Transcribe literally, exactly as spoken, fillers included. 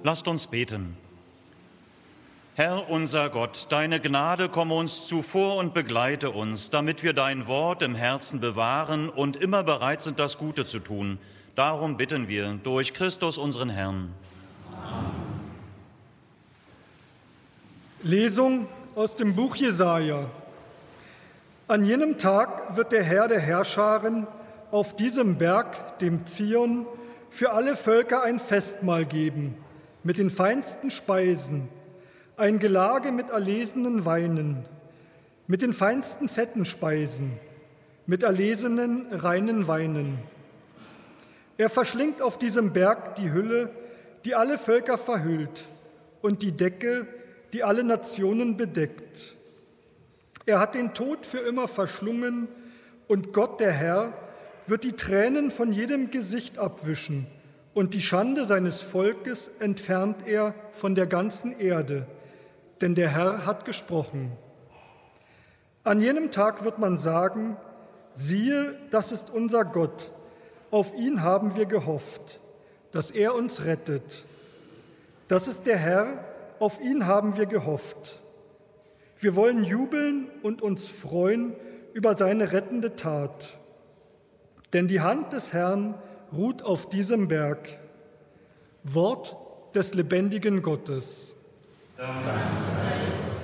Lasst uns beten. Herr unser Gott, deine Gnade komme uns zuvor und begleite uns, damit wir dein Wort im Herzen bewahren und immer bereit sind, das Gute zu tun. Darum bitten wir durch Christus unseren Herrn. Amen. Lesung aus dem Buch Jesaja. An jenem Tag wird der Herr der Herrscharen auf diesem Berg, dem Zion, für alle Völker ein Festmahl geben, mit den feinsten Speisen, ein Gelage mit erlesenen Weinen, mit den feinsten fetten Speisen, mit erlesenen reinen Weinen. Er verschlingt auf diesem Berg die Hülle, die alle Völker verhüllt, und die Decke, die alle Nationen bedeckt. Er hat den Tod für immer verschlungen, und Gott, der Herr, wird die Tränen von jedem Gesicht abwischen, und die Schande seines Volkes entfernt er von der ganzen Erde, denn der Herr hat gesprochen. An jenem Tag wird man sagen, siehe, das ist unser Gott, auf ihn haben wir gehofft, dass er uns rettet. Das ist der Herr, auf ihn haben wir gehofft. Wir wollen jubeln und uns freuen über seine rettende Tat. Denn die Hand des Herrn ruht auf diesem Berg. Wort des lebendigen Gottes. Danke.